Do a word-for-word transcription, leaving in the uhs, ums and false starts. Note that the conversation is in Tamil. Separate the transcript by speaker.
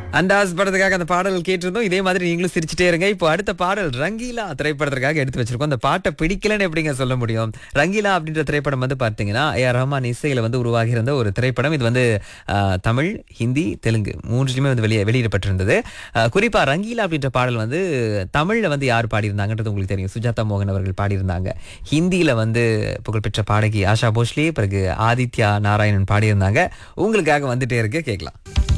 Speaker 1: அண்டாஸ் படத்துக்காக அந்த பாடல் கேட்டிருந்தோம். இதே மாதிரி நீங்களும் சிரிச்சுட்டே இருங்க. இப்போ அடுத்த பாடல் ரங்கீலா திரைப்படத்திற்காக எடுத்து வச்சிருக்கோம். அந்த பாட்டை பிடிக்கலன்னு எப்படிங்க சொல்ல முடியும்? ரங்கீலா அப்படின்ற திரைப்படம் வந்து பார்த்தீங்கன்னா ஏ ஆர் ரஹ்மான் இசையில வந்து உருவாகி இருந்த ஒரு திரைப்படம். இது வந்து ஆஹ், தமிழ், ஹிந்தி, தெலுங்கு மூன்றுலையுமே வந்து வெளியே வெளியிடப்பட்டிருந்தது. ஆஹ், குறிப்பா ரங்கீலா அப்படின்ற பாடல் வந்து தமிழ்ல வந்து யார் பாடியிருந்தாங்கன்றது உங்களுக்கு தெரியும். சுஜாதா மோகன் அவர்கள் பாடியிருந்தாங்க. ஹிந்தியில வந்து புகழ்பெற்ற பாடகி ஆஷா போஸ்லே, பிறகு ஆதித்யா நாராயணன் பாடியிருந்தாங்க. உங்களுக்காக வந்துட்டே இருக்கு, கேட்கலாம்.